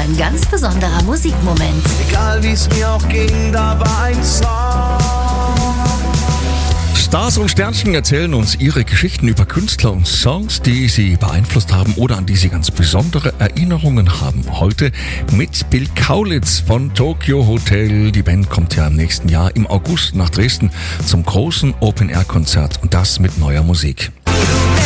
ein ganz besonderer Musikmoment. Egal wie es mir auch ging, da war ein Song. Stars und Sternchen erzählen uns ihre Geschichten über Künstler und Songs, die sie beeinflusst haben oder an die sie ganz besondere Erinnerungen haben. Heute mit Bill Kaulitz von Tokio Hotel. Die Band kommt ja im nächsten Jahr im August nach Dresden zum großen Open-Air-Konzert und das mit neuer Musik.